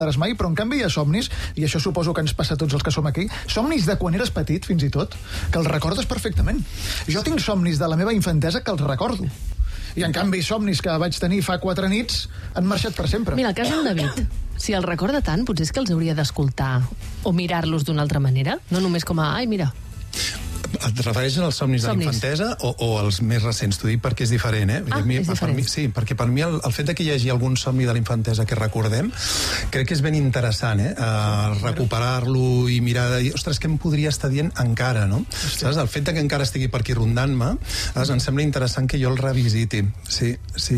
mai, però en canvi hi ha somnis, i això suposo que ens passa a tots els que som aquí, somnis de quan eres petit, fins i tot, que els recordes perfectament. Jo tinc somnis de la meva infantesa que els recordo. I en canvi somnis que vaig tenir fa 4 nits han marxat per sempre. Mira, el cas d'en David, si el recorda tant, potser és que els hauria d'escoltar o mirar-los d'una altra manera, no només com a, ai, mira... Et refereixes als somnis de la infantesa o als més recents? T'ho dic perquè és diferent, eh? És diferent. Sí, perquè per mi el fet que hi hagi algun somni de la infantesa que recordem, crec que és ben interessant, recuperar-lo i mirar de dir, ostres, què em podria estar dient encara, no? Saps? El fet que encara estigui per aquí rondant-me, em sembla interessant que jo el revisiti. Sí.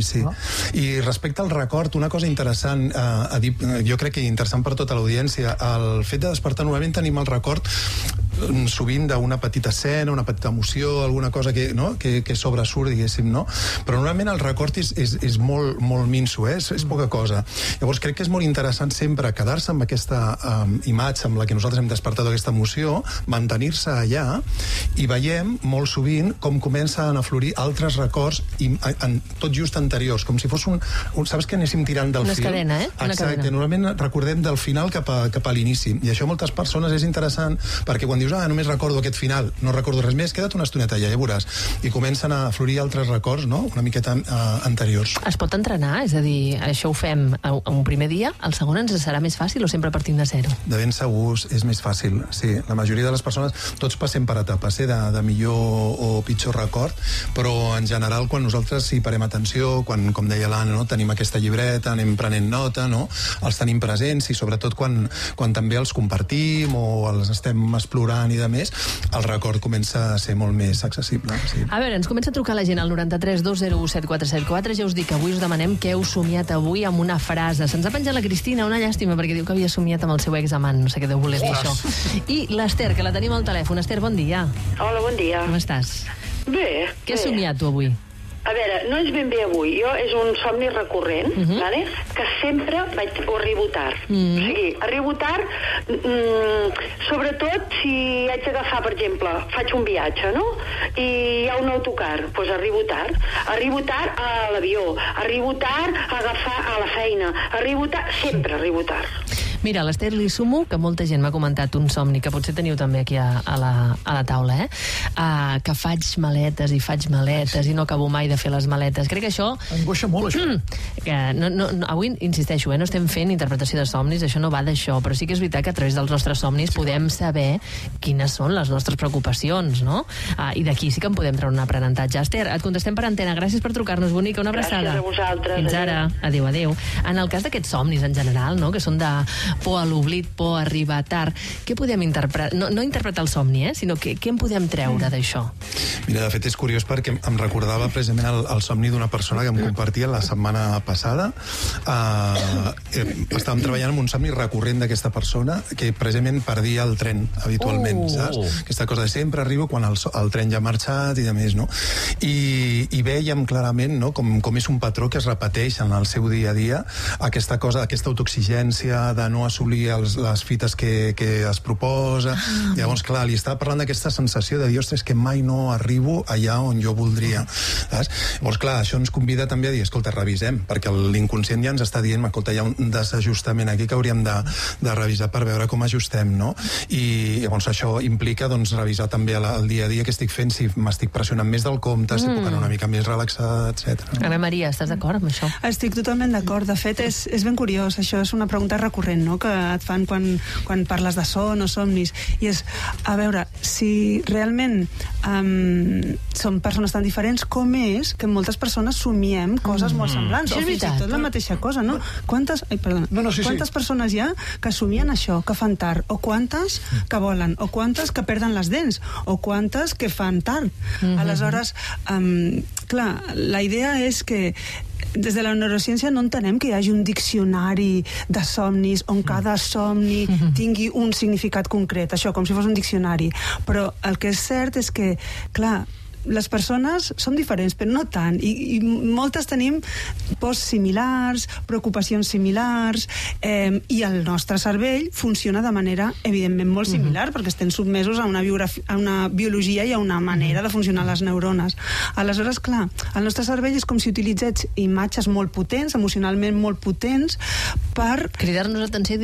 I respecte al record, una cosa interessant a dir, jo crec que interessant per tota l'audiència, el fet de despertar, normalment tenim el record sovint d'una petita escena, una petita emoció, alguna cosa que sobresurt, diguéssim, no? Però normalment el record és molt minso, és poca cosa. Llavors crec que és molt interessant sempre quedar-se amb aquesta imatge amb la que nosaltres hem despertat aquesta emoció, mantenir-se allà, i veiem molt sovint com comencen a florir altres records tot just anteriors, com si fos saps que anéssim tirant del fil? Una cadena, eh? Exacte, normalment recordem del final cap a l'inici, i això moltes persones és interessant, perquè quan dius, només recordo aquest final, no recordo res més, queda't una estoneta allà, ja veuràs. I comencen a florir altres records, no?, una miqueta anteriors. Es pot entrenar? És a dir, això ho fem un primer dia, el segon ens serà més fàcil o sempre partim de zero? De ben segurs és més fàcil, sí. La majoria de les persones, tots passem per etapes, de millor o pitjor record, però en general quan nosaltres hi parem atenció, quan, com deia l'Anna, no?, tenim aquesta llibreta, anem prenent nota, no?, els tenim presents, i sobretot quan també els compartim o els estem explorant i de més, el record comença a ser molt més accessible. Sí. A veure, ens comença a trucar la gent al 93 201 7474. Ja us dic que avui us demanem què heu somiat avui amb una frase. Se'ns ha penjat la Cristina, una llàstima, perquè diu que havia somiat amb el seu examant. No sé què deu voler dir això. I l'Ester, que la tenim al telèfon. Esther, bon dia. Hola, bon dia. Com estàs? Bé. Què has somiat tu avui? A veure, no és ben bé avui. És un somni recurrent, vale? Que sempre arribo tard. O sigui, arribo tard, sobretot si haig d'agafar, per exemple, faig un viatge, no? I hi ha un autocar, doncs arribo tard. Arribo tard a l'avió, arribo tard a agafar a la feina, sempre arribo tard. Mira, a l'Ester li sumo que molta gent m'ha comentat un somni, que potser teniu també aquí a la taula, que faig maletes i no acabo mai de fer les maletes. Crec que això... Angoixa molt, això. Avui, insisteixo, no estem fent interpretació de somnis, això no va d'això, però sí que és veritat que a través dels nostres somnis podem saber quines són les nostres preocupacions, no? I d'aquí sí que en podem treure un aprenentatge. Esther, et contestem per antena. Gràcies per trucar-nos, bonica, una abraçada. Gràcies a vosaltres. Fins ara. Adéu. En el cas d'aquests somnis en general, no?, que són de por a l'oblit, por a arribar tard, què podem interpretar? No interpretar el somni, sinó què en podem treure d'això? Mira, de fet és curiós perquè em recordava precisament el somni d'una persona que em compartia la setmana passada. Estàvem treballant en un somni recurrent d'aquesta persona que precisament perdia el tren habitualment, saps? Aquesta cosa de sempre arribo quan el tren ja ha marxat i de més, no? I vèiem clarament, no?, com és un patró que es repeteix en el seu dia a dia, aquesta cosa, aquesta autoexigència de no assolir les fites que es proposa. Llavors, clar, li estava parlant d'aquesta sensació de dir, ostres, que mai no arribo allà on jo voldria. Saps? Llavors, clar, això ens convida també a dir, escolta, revisem, perquè l'inconscient ja ens està dient, escolta, hi ha un desajustament aquí que hauríem de revisar per veure com ajustem, no? I llavors això implica, doncs, revisar també el dia a dia que estic fent, si m'estic pressionant més del compte, si puc anar una mica més relaxada, etc. Ana Maria, estàs d'acord amb això? Estic totalment d'acord. De fet, és ben curiós. Això és una pregunta recurrent, no?, que et fan quan parles de son o somnis, i és, a veure, si realment som persones tan diferents, com és que moltes persones somiem coses molt semblants, o fins i tot la mateixa cosa, no? Quantes persones hi ha que somien això, que fan tard, o quantes que volen, o quantes que perden les dents, o quantes que fan tard. Aleshores, clar, la idea és que des de la neurociència no entenem que hi hagi un diccionari de somnis on cada somni tingui un significat concret, això, com si fos un diccionari. Però el que és cert és que, clar, les persones som diferents, però no tant, i moltes tenim pors similars, preocupacions similars, i el nostre cervell funciona de manera, evidentment, molt similar, perquè estem sotmesos a una biologia i a una manera de funcionar les neurones. Aleshores, clar, el nostre cervell és com si utilitzés imatges molt potents, emocionalment molt potents, per cridar-nos l'atenció